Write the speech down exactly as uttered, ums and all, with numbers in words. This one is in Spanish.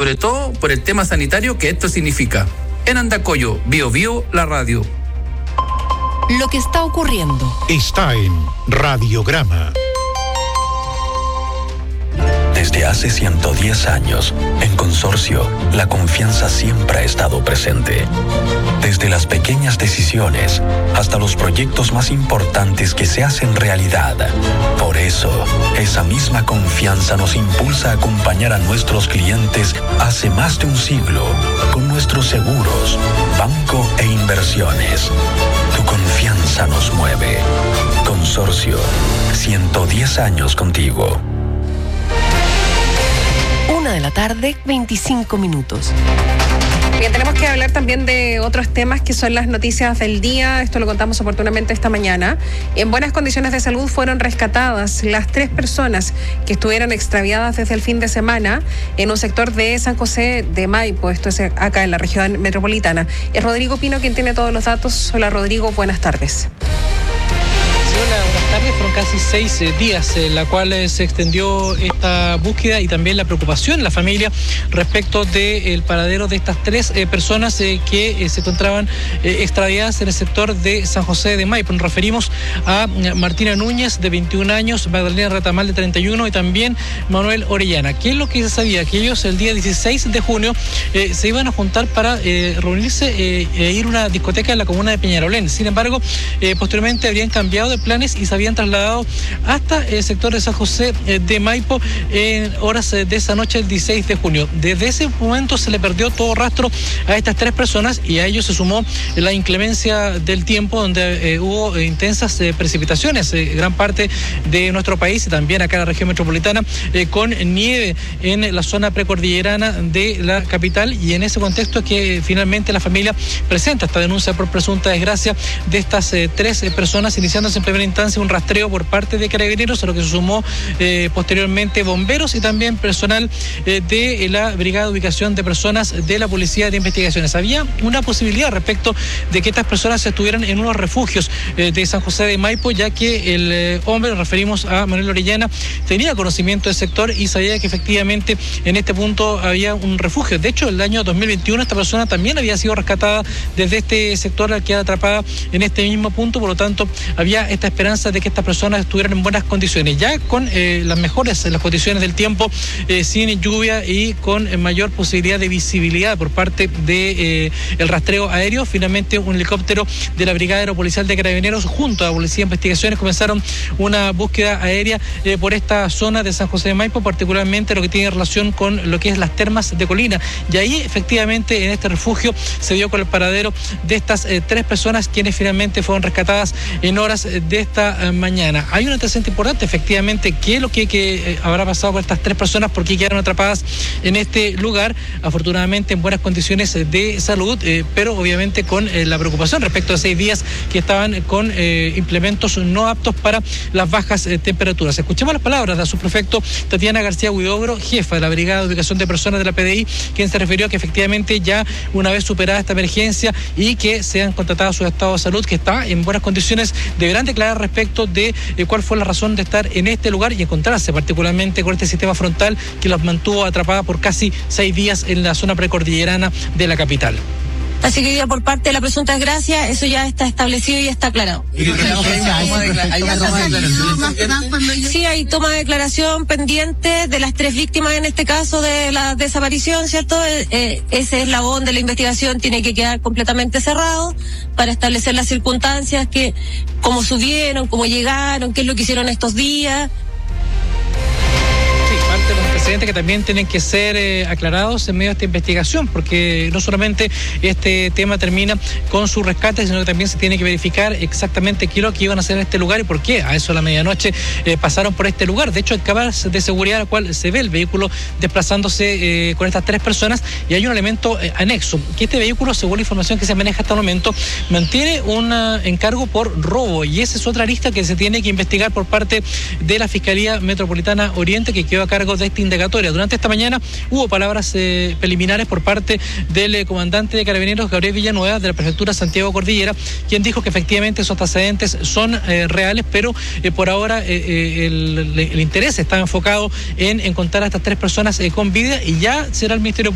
sobre todo por el tema sanitario que esto significa. En Andacollo, Bio Bio, la radio. Lo que está ocurriendo está en Radiograma. Desde hace ciento diez años, en Consorcio, la confianza siempre ha estado presente. Desde las pequeñas decisiones hasta los proyectos más importantes que se hacen realidad. Por eso, esa misma confianza nos impulsa a acompañar a nuestros clientes hace más de un siglo con nuestros seguros, banco e inversiones. Tu confianza nos mueve. Consorcio, ciento diez años contigo. Una de la tarde, veinticinco minutos. Bien, tenemos que hablar también de otros temas que son las noticias del día. Esto lo contamos oportunamente esta mañana. En buenas condiciones de salud fueron rescatadas las tres personas que estuvieron extraviadas desde el fin de semana en un sector de San José de Maipo. Esto es acá en la región metropolitana. Es Rodrigo Pino quien tiene todos los datos. Hola Rodrigo, buenas tardes. Hola, buenas tardes. Fueron casi seis eh, días en eh, la cual eh, se extendió esta búsqueda y también la preocupación en la familia respecto del paradero de estas tres eh, personas eh, que eh, se encontraban eh, extraviadas en el sector de San José de Maipo. Nos referimos a Martina Núñez, de veintiún años, Magdalena Retamal, de treinta y uno, y también Manuel Orellana. ¿Qué es lo que se sabía? Que ellos el día dieciséis de junio eh, se iban a juntar para eh, reunirse eh, e ir a una discoteca en la comuna de Peñarolén. Sin embargo, eh, posteriormente habrían cambiado de planes y se habían trasladado hasta el sector de San José de Maipo en horas de esa noche del dieciséis de junio. Desde ese momento se le perdió todo rastro a estas tres personas y a ello se sumó la inclemencia del tiempo, donde eh, hubo intensas eh, precipitaciones en eh, gran parte de nuestro país y también acá en la región metropolitana, eh, con nieve en la zona precordillerana de la capital, y en ese contexto es que finalmente la familia presenta esta denuncia por presunta desgracia de estas eh, tres eh, personas, iniciándose en primera instancia un rastreo por parte de Carabineros, a lo que se sumó eh, posteriormente bomberos y también personal eh, de la Brigada de Ubicación de Personas de la Policía de Investigaciones. Había una posibilidad respecto de que estas personas estuvieran en unos refugios eh, de San José de Maipo, ya que el eh, hombre, nos referimos a Manuel Orellana, tenía conocimiento del sector y sabía que efectivamente en este punto había un refugio. De hecho, el año dos mil veintiuno esta persona también había sido rescatada desde este sector, al quedar atrapada en este mismo punto. Por lo tanto, había esta esperanza de que estas personas estuvieran en buenas condiciones, ya con eh, las mejores las condiciones del tiempo, eh, sin lluvia y con eh, mayor posibilidad de visibilidad por parte de eh, el rastreo aéreo. Finalmente, un helicóptero de la Brigada Aeropolicial de Carabineros junto a la Policía de Investigaciones comenzaron una búsqueda aérea eh, por esta zona de San José de Maipo, particularmente lo que tiene relación con lo que es las termas de Colina. Y ahí efectivamente en este refugio se dio con el paradero de estas eh, tres personas, quienes finalmente fueron rescatadas en horas eh, de esta eh, mañana. Hay un antecedente importante, efectivamente, qué es lo que, que eh, habrá pasado con estas tres personas, por qué quedaron atrapadas en este lugar, afortunadamente en buenas condiciones de salud, eh, pero obviamente con eh, la preocupación respecto a seis días que estaban con eh, implementos no aptos para las bajas eh, temperaturas. Escuchemos las palabras de su prefecto Tatiana García Huidobro, jefa de la Brigada de Ubicación de Personas de la P D I, quien se refirió a que efectivamente ya una vez superada esta emergencia y que sean contratados su estado de salud, que está en buenas condiciones, deberán declarar respecto de eh, cuál fue la razón de estar en este lugar y encontrarse particularmente con este sistema frontal que los mantuvo atrapada por casi seis días en la zona precordillerana de la capital. Así que ya por parte de la presunta desgracia, eso ya está establecido y está aclarado. Sí, hay toma de declaración pendiente de las tres víctimas en este caso de la desaparición, ¿cierto? Eh, ese eslabón de la investigación tiene que quedar completamente cerrado para establecer las circunstancias, que cómo subieron, cómo llegaron, qué es lo que hicieron estos días. De los antecedentes que también tienen que ser eh, aclarados en medio de esta investigación, porque no solamente este tema termina con su rescate, sino que también se tiene que verificar exactamente qué es lo que iban a hacer en este lugar y por qué a eso a la medianoche eh, pasaron por este lugar. De hecho, hay cámaras de seguridad al cual se ve el vehículo desplazándose eh, con estas tres personas, y hay un elemento eh, anexo, que este vehículo, según la información que se maneja hasta el momento, mantiene un uh, encargo por robo, y esa es otra lista que se tiene que investigar por parte de la Fiscalía Metropolitana Oriente, que quedó a cargo de esta indagatoria. Durante esta mañana hubo palabras eh, preliminares por parte del eh, comandante de Carabineros, Gabriel Villanueva, de la prefectura Santiago Cordillera, quien dijo que efectivamente esos antecedentes son eh, reales, pero eh, por ahora eh, eh, el, el interés está enfocado en encontrar a estas tres personas eh, con vida, y ya será el Ministerio